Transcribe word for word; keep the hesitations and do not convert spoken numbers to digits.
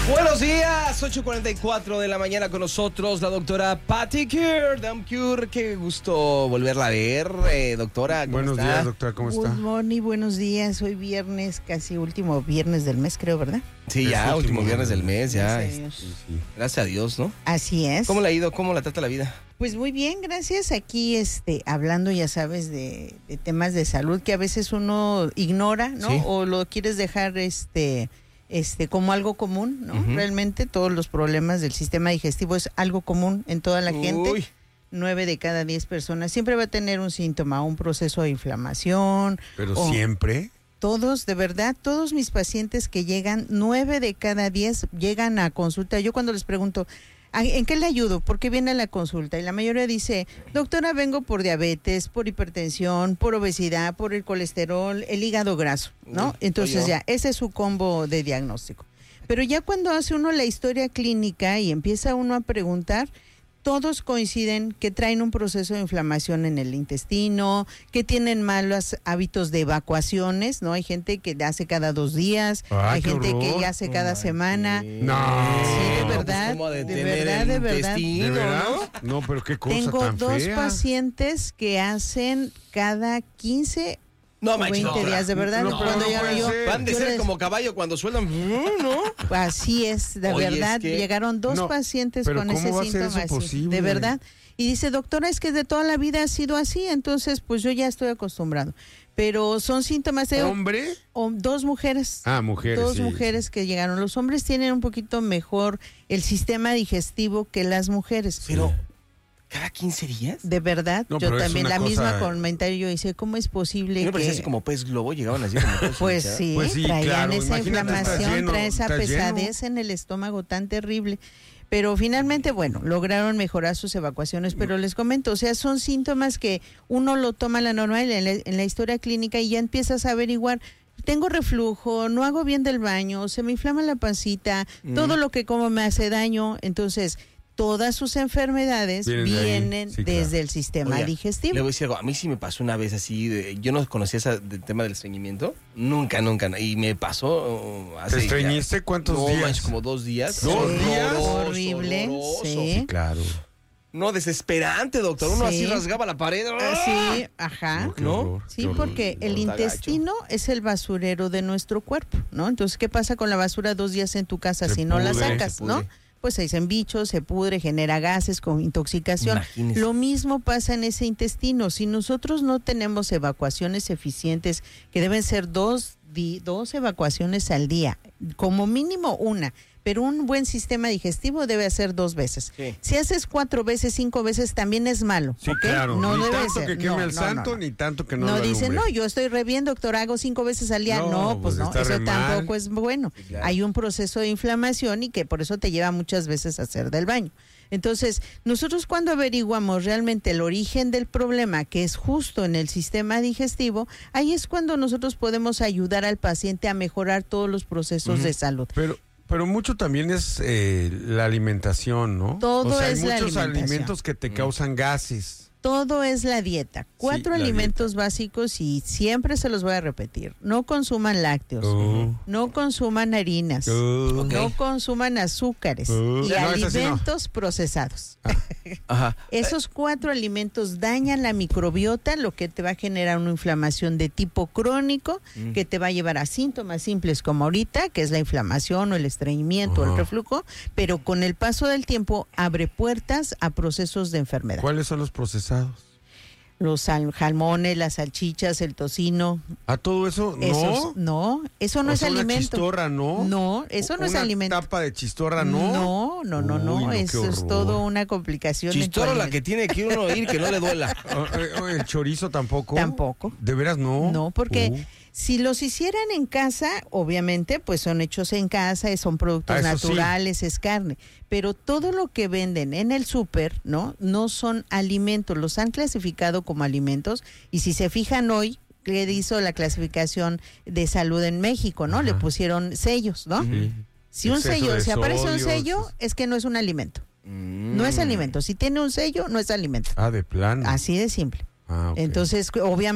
Buenos días, ocho cuarenta y cuatro de la mañana con nosotros la doctora Patty Cure, Dam Cure. Qué gusto volverla a ver, eh, doctora. ¿Cómo buenos está? días, doctora, ¿cómo está? Good morning, buenos días. Hoy viernes, casi último viernes del mes, creo, ¿verdad? Sí, Es ya, último último viernes del mes, ya. Gracias a es- Dios. Sí, sí. Gracias a Dios, ¿no? Así es. ¿Cómo le ha ido? ¿Cómo la trata la vida? Pues muy bien, gracias. Aquí este, hablando, ya sabes, de, de temas de salud que a veces uno ignora, ¿no? Sí. O lo quieres dejar este, este, como algo común, ¿no? Ujú. Realmente todos los problemas del sistema digestivo es algo común en toda la gente. Uy, Nueve de cada diez personas siempre va a tener un síntoma, un proceso de inflamación. Pero o- siempre. Todos, de verdad, todos mis pacientes que llegan, nueve de cada diez llegan a consulta. Yo cuando les pregunto, "¿A- ¿en qué le ayudo? ¿Por qué viene a la consulta?" Y la mayoría dice, doctora, vengo por diabetes, por hipertensión, por obesidad, por el colesterol, el hígado graso, ¿no? Uy, Entonces soy yo. ya, ese es su combo de diagnóstico. Pero ya cuando hace uno la historia clínica y empieza uno a preguntar, todos coinciden que traen un proceso de inflamación en el intestino, que tienen malos hábitos de evacuaciones, ¿no? Hay gente que hace cada dos días, Ay, hay qué gente que horror. ya hace No cada manches. semana. No. Sí, de Pues, verdad, ¿cómo de detener verdad, el de verdad. intestino, ¿De verdad? no? No, pero qué cosa Tengo tan dos fea. pacientes que hacen cada quince No, o manches, veinte doctora. días, de verdad. No, y cuando no ya puede yo, ser. Van de yo ser les- como caballo cuando suenan, ¿no? Así es, de Oye, es verdad, que- llegaron dos No, pacientes pero con ¿cómo ese va a ser síntoma eso así, posible? de verdad. Y dice, doctora, es que de toda la vida ha sido así, entonces pues yo ya estoy acostumbrado. Pero son síntomas de ¿Hombre? o- dos mujeres. Ah, mujeres, Dos sí. mujeres que llegaron. Los hombres tienen un poquito mejor el sistema digestivo que las mujeres. Pero, ¿cada quince días? De verdad, No, yo pero es también, una la cosa- misma comentario, yo dice, ¿cómo es posible ¿No me parecía que...? así como pez globo? Llegaban así como pez Pues hinchada. sí, Pues sí, traían claro, esa imagínate, inflamación, estás lleno, trae esa estás lleno. pesadez en el estómago tan terrible. Pero finalmente, bueno, lograron mejorar sus evacuaciones, pero les comento, o sea, son síntomas que uno lo toma a la normal en la, en la historia clínica y ya empiezas a averiguar, tengo reflujo, no hago bien del baño, se me inflama la pancita, Mm. todo lo que como me hace daño, entonces todas sus enfermedades Vienen de ahí, vienen sí, desde claro. el sistema Oiga, digestivo. Le voy a decir algo, a mí sí me pasó una vez así, de- yo no conocía ese tema del estreñimiento, nunca, nunca, y me pasó uh, hace... ¿Te estreñiste cuántos no, días? manches, como dos días. ¿Dos Sí, días? Horroroso, horrible, horroroso. sí. Claro. No, desesperante, doctor, uno Sí. así rasgaba la pared. Ah, sí, ajá. No, qué ¿No? horror, Sí, qué horror. porque el Está gacho. intestino es el basurero de nuestro cuerpo, ¿no? Entonces, ¿qué pasa con la basura dos días en tu casa Se si no la pudre, sacas, se pudre. no? Pues se dicen bichos, se pudre, genera gases con intoxicación. Imagínese. Lo mismo pasa en ese intestino. Si nosotros no tenemos evacuaciones eficientes, que deben ser dos, di- dos evacuaciones al día, como mínimo una, pero un buen sistema digestivo debe hacer dos veces. Sí. Si haces cuatro veces, cinco veces, también es malo. Sí, ¿ok? claro. No ni debe tanto ser. que queme No, al no, santo, no, no. ni tanto que no, No lo dicen, alumbre. no, yo estoy re bien, doctor, hago cinco veces al día. No, No, pues, pues no, está eso re tampoco mal. es bueno. Sí, claro. Hay un proceso de inflamación y que por eso te lleva muchas veces a hacer del baño. Entonces, nosotros cuando averiguamos realmente el origen del problema, que es justo en el sistema digestivo, ahí es cuando nosotros podemos ayudar al paciente a mejorar todos los procesos Ujú. de salud. Pero, pero mucho también es eh, la alimentación, ¿no? Todo o sea, es hay la muchos alimentación. alimentos que te causan gases. Todo es la dieta. Cuatro la alimentos básicos y siempre se los voy a repetir. No consuman lácteos, Oh. no consuman harinas, Oh. Ok. no consuman azúcares Oh. y No, esa sí no. alimentos procesados. Ajá. Esos cuatro alimentos dañan la microbiota, lo que te va a generar una inflamación de tipo crónico, Mm. que te va a llevar a síntomas simples como ahorita, que es la inflamación o el estreñimiento o Ajá. el reflujo, pero con el paso del tiempo abre puertas a procesos de enfermedad. ¿Cuáles son los procesados? Los sal- salmones, las salchichas, el tocino. ¿A todo eso? No. Esos, no, eso no O es sea, una alimento. chistorra, ¿no? No, eso no es Una alimento. tapa de chistorra, ¿no? No, no, no, no, Uy, no, qué eso es horror. todo una complicación. en tu Chistorro la alimento. que tiene que uno ir que no le duela. Ah, eh, ¿El chorizo tampoco? Tampoco. ¿De veras no? No, porque Uh. si los hicieran en casa, obviamente, pues son hechos en casa, son productos Ah, eso sí. naturales, es carne. Pero todo lo que venden en el súper, ¿no? No son alimentos, los han clasificado como alimentos. Y si se fijan hoy, que hizo la clasificación de salud en México, ¿no? Ajá. Le pusieron sellos, ¿no? Sí. Si un Exceso sello, de si aparece un sodio, sello, exceso- es que no es un alimento. Mm. No es alimento. Si tiene un sello, no es alimento. Ah, de plano. Así de simple. Ah, ok. Entonces, obviamente.